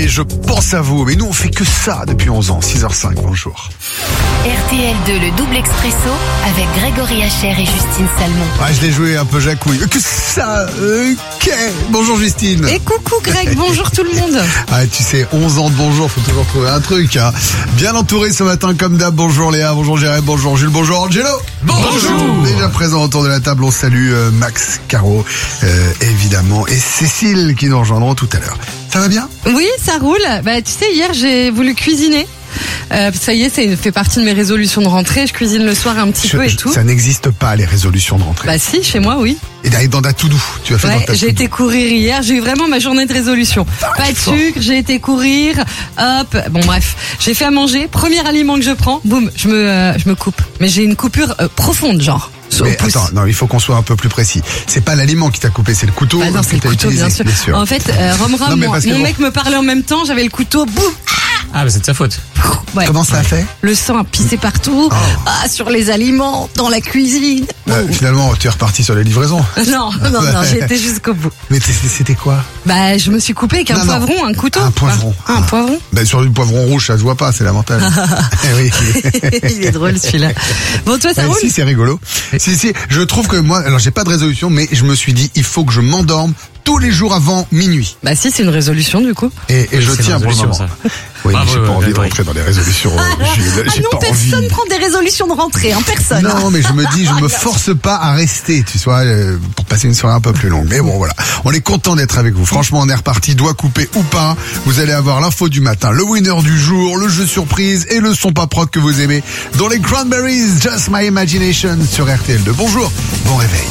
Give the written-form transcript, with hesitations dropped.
et je pense à vous. Mais nous, on fait que ça depuis 11 ans. 6h05, bonjour. RTL2, le double expresso avec Grégory Hacher et Justine Salmon. Ah, je l'ai joué un peu jacouille. Que ça, ok. Bonjour Justine. Et coucou Greg, bonjour tout le monde. Ah, tu sais, 11 ans de bonjour, faut toujours trouver un truc. Hein. Bien entouré ce matin comme d'hab. Bonjour Léa, bonjour Jérémy, bonjour Jules, bonjour Angelo. Bonjour. Déjà présent autour de la table, on salue Max, Caro, évidemment, et Cécile qui nous rejoindront tout à l'heure. Ça va bien ? Oui, ça roule. Bah, tu sais, hier j'ai voulu cuisiner. Ça y est, ça fait partie de mes résolutions de rentrée. Je cuisine le soir un petit peu et tout. Ça n'existe pas, les résolutions de rentrée. Bah si, chez moi, oui. Et d'aller dans ta to-do, tu as fait dans ta j'ai été courir hier, j'ai eu vraiment ma journée de résolution. Pas de sucre, j'ai été courir, hop, bon bref. J'ai fait à manger, premier aliment que je prends, boum, je me coupe. Mais j'ai une coupure profonde, genre. Mais attends, non, il faut qu'on soit un peu plus précis. C'est pas l'aliment qui t'a coupé, c'est le couteau. Ah non, c'est le couteau, bien sûr. En fait, mon mec me parlait en même temps, j'avais le couteau, boum. Ah, bah c'est de sa faute. Ouais. Comment ça a fait ? Le sang a pissé partout, sur les aliments, dans la cuisine. Finalement, tu es reparti sur les livraisons. Non, j'ai été jusqu'au bout. Mais c'était quoi ? Bah, je me suis coupé avec un poivron, un couteau. Un poivron. Un poivron. Bah, sur du poivron rouge, ça se voit pas, c'est l'avantage. Oui. Il est drôle celui-là. Bon, toi, ça roule ? Si, c'est rigolo. Si, je trouve que moi, alors j'ai pas de résolution, mais je me suis dit, il faut que je m'endorme tous les jours avant minuit. Bah si, c'est une résolution du coup. Et je tiens pour le moment. Ça. Oui, mais j'ai pas envie de rentrer dans les résolutions. Personne prend des résolutions de rentrée, personne. Non, mais je me dis, je me force pas à rester, tu vois, pour passer une soirée un peu plus longue. Mais bon, voilà. On est content d'être avec vous. Franchement, on est reparti, doigt coupé ou pas. Vous allez avoir l'info du matin, le winner du jour, le jeu surprise et le son pas proc que vous aimez dans les Cranberries, Just My Imagination sur RTL2. Bonjour, bon réveil.